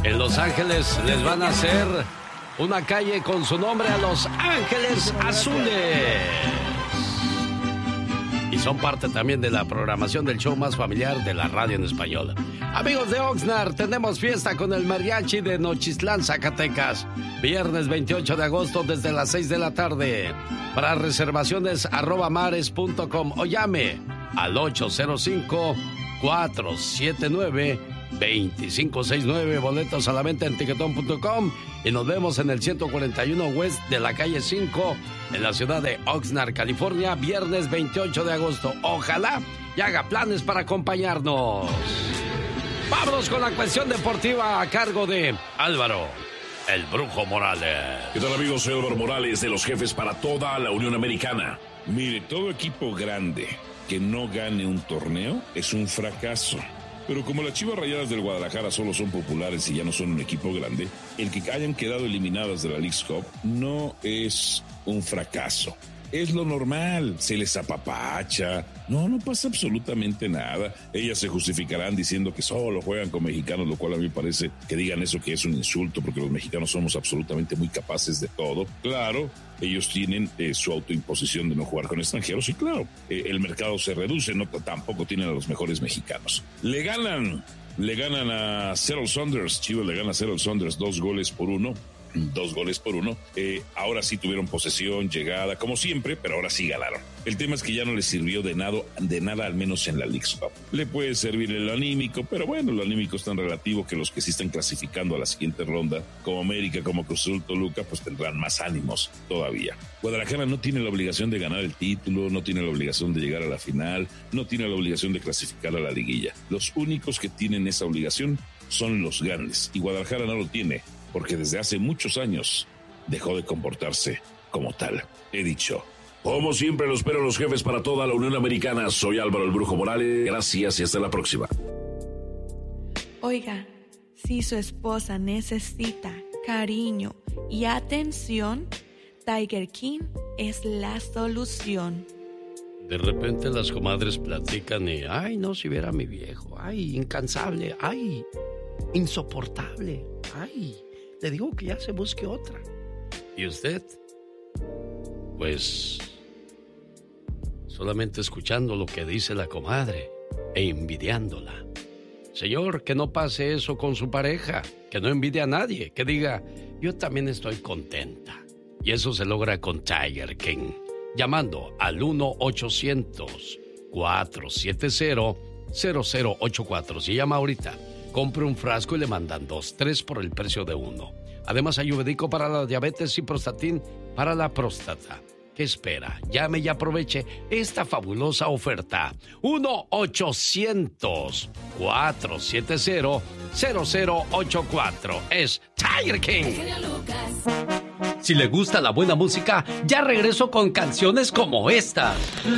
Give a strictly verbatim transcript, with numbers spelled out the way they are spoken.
En Los Ángeles les van a hacer una calle con su nombre a Los Ángeles Azules. Y son parte también de la programación del show más familiar de la radio en español. Amigos de Oxnard, tenemos fiesta con el mariachi de Nochistlán, Zacatecas. Viernes veintiocho de agosto desde las seis de la tarde. Para reservaciones, arroba mares punto com o llame al ocho cero cinco, cuatro siete nueve, dos cinco seis nueve. Boletos a la venta en tiquetón punto com. Y nos vemos en el ciento cuarenta y uno West de la calle cinco en la ciudad de Oxnard, California, viernes veintiocho de agosto. Ojalá y haga planes para acompañarnos. Vámonos con la cuestión deportiva a cargo de Álvaro, el Brujo Morales. ¿Qué tal, amigos? Soy Álvaro Morales de los Jefes para toda la Unión Americana. Mire, todo equipo grande que no gane un torneo es un fracaso. Pero como las Chivas Rayadas del Guadalajara solo son populares y ya no son un equipo grande, el que hayan quedado eliminadas de la Leagues Cup no es un fracaso. Es lo normal, se les apapacha. No, no pasa absolutamente nada. Ellas se justificarán diciendo que solo juegan con mexicanos, lo cual a mí me parece que digan eso que es un insulto, porque los mexicanos somos absolutamente muy capaces de todo. Claro, ellos tienen eh, su autoimposición de no jugar con extranjeros y claro, eh, el mercado se reduce, no tampoco tienen a los mejores mexicanos. Le ganan, le ganan a Seattle Sounders, Chivas le gana a Seattle Sounders dos goles por uno. Dos goles por uno. Eh, ahora sí tuvieron posesión, llegada, como siempre, pero ahora sí ganaron. El tema es que ya no les sirvió de nada, de nada al menos en la Leagues Cup. Le puede servir el anímico, pero bueno, el anímico es tan relativo que los que sí están clasificando a la siguiente ronda, como América, como Cruz Azul, Toluca, pues tendrán más ánimos todavía. Guadalajara no tiene la obligación de ganar el título, no tiene la obligación de llegar a la final, no tiene la obligación de clasificar a la liguilla. Los únicos que tienen esa obligación son los grandes, y Guadalajara no lo tiene, porque desde hace muchos años dejó de comportarse como tal. He dicho. Como siempre, los espero los Jefes para toda la Unión Americana. Soy Álvaro el Brujo Morales. Gracias y hasta la próxima. Oiga, si su esposa necesita cariño y atención, Tiger King es la solución. De repente las comadres platican y, ay, no, si viera a mi viejo, ay, incansable, ay, insoportable, ay, le digo que ya se busque otra. ¿Y usted? Pues solamente escuchando lo que dice la comadre e envidiándola. Señor, que no pase eso con su pareja, que no envidie a nadie, que diga, yo también estoy contenta. Y eso se logra con Tiger King, llamando al uno ochocientos, cuatro siete cero, cero cero ocho cuatro. Si llama ahorita, compre un frasco y le mandan dos, tres por el precio de uno. Además, ayurvédico para la diabetes y prostatín para la próstata. ¿Qué espera? Llame y aproveche esta fabulosa oferta. uno ochocientos, cuatro siete cero, cero cero ocho cuatro. Es Tiger King. Si le gusta la buena música, ya regreso con canciones como esta.